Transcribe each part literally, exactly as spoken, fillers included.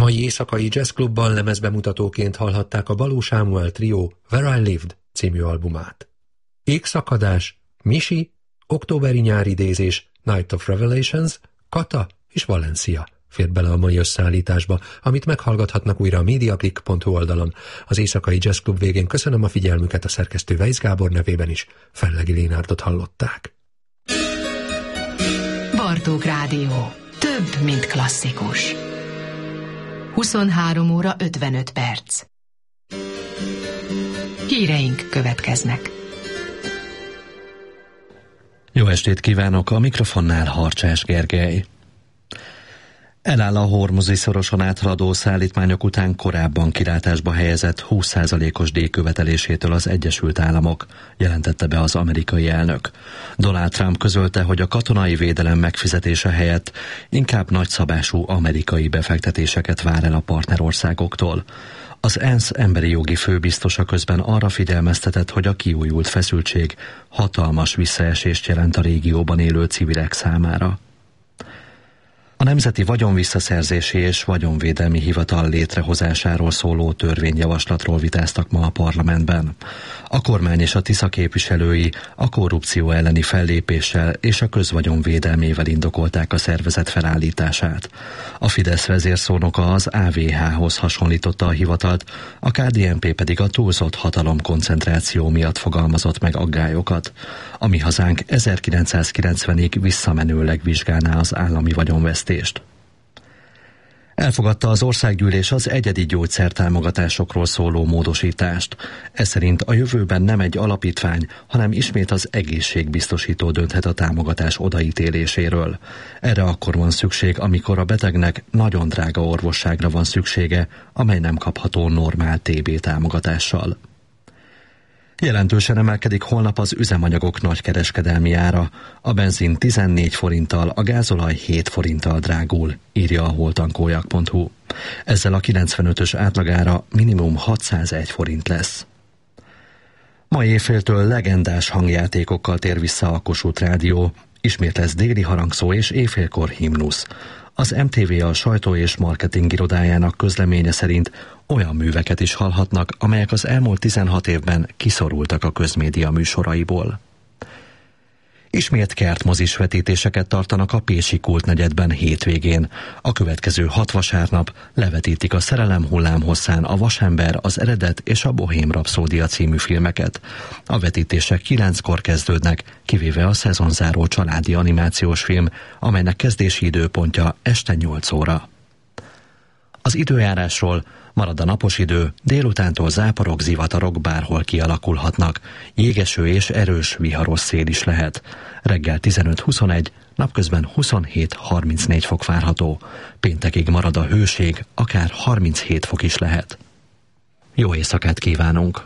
mai éjszakai jazzklubban lemezbemutatóként hallhatták a Baló Sámuel Trio Where I Lived című albumát. Égszakadás, Misi, októberi nyáridézés, Night of Revelations, Kata és Valencia fért bele a mai összeállításba, amit meghallgathatnak újra a mediaclick pont hu oldalon. Az éjszakai jazzklub végén köszönöm a figyelmüket, a szerkesztő Weisz Gábor nevében is. Fellegi Lénárdot hallották. Bartók Rádió. Több, mint klasszikus. huszonhárom óra ötvenöt perc. Híreink következnek. Jó estét kívánok, a mikrofonnál Harcsás Gergely. Eláll a Hormuzi szoroson áthaladó szállítmányok után korábban kilátásba helyezett húsz százalékos díjkövetelésétől az Egyesült Államok, jelentette be az amerikai elnök. Donald Trump közölte, hogy a katonai védelem megfizetése helyett inkább nagyszabású amerikai befektetéseket vár el a partnerországoktól. Az ENSZ emberi jogi főbiztosa közben arra figyelmeztetett, hogy a kiújult feszültség hatalmas visszaesést jelent a régióban élő civilek számára. A Nemzeti Vagyonvisszaszerzési és Vagyonvédelmi Hivatal létrehozásáról szóló törvényjavaslatról vitáztak ma a parlamentben. A kormány és a Tisza képviselői a korrupció elleni fellépéssel és a közvagyon védelmével indokolták a szervezet felállítását. A Fidesz vezérszónoka az á vé há-hoz hasonlította a hivatalt, a ká dé en pé pedig a túlzott hatalomkoncentráció miatt fogalmazott meg aggályokat. A Mi Hazánk ezerkilencszázkilencvenig visszamenőleg vizsgálná az állami vagyonvesztést. Elfogadta az országgyűlés az egyedi gyógyszertámogatásokról szóló módosítást. Ez szerint a jövőben nem egy alapítvány, hanem ismét az egészségbiztosító dönthet a támogatás odaítéléséről. Erre akkor van szükség, amikor a betegnek nagyon drága orvosságra van szüksége, amely nem kapható normál té bé támogatással. Jelentősen emelkedik holnap az üzemanyagok nagykereskedelmi ára. A benzin tizennégy forinttal, a gázolaj hét forinttal drágul, írja a holtankójak pont hu. Ezzel a kilencvenötös átlagára minimum hatszázegy forint lesz. Ma éjféltől legendás hangjátékokkal tér vissza a Kossuth Rádió. Ismét lesz déli harangszó és éjfélkor himnusz. Az em té vé a sajtó és marketing irodájának közleménye szerint olyan műveket is hallhatnak, amelyek az elmúlt tizenhat évben kiszorultak a közmédia műsoraiból. Ismét kertmozis vetítéseket tartanak a pécsi Kultnegyedben hétvégén. A következő hat vasárnap levetítik a Szerelem hullámhosszán, a Vasember, az Eredet és a Bohém Rapszódia című filmeket. A vetítések kilenckor kezdődnek, kivéve a szezonzáró családi animációs film, amelynek kezdési időpontja este nyolc óra. Az időjárásról: marad a napos idő, délutántól záporok, zivatarok bárhol kialakulhatnak. Jégeső és erős viharos szél is lehet. Reggel tizenöt huszonegy, napközben huszonhét harmincnégy fok várható. Péntekig marad a hőség, akár harminchét fok is lehet. Jó éjszakát kívánunk!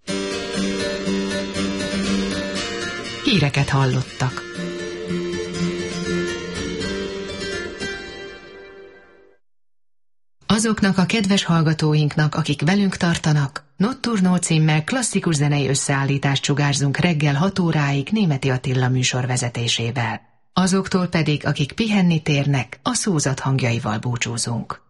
Híreket hallottak. Azoknak a kedves hallgatóinknak, akik velünk tartanak, Notturno címmel klasszikus zenei összeállítást sugárzunk reggel hat óráig Németi Attila műsor vezetésével. Azoktól pedig, akik pihenni térnek, a szózat hangjaival búcsúzunk.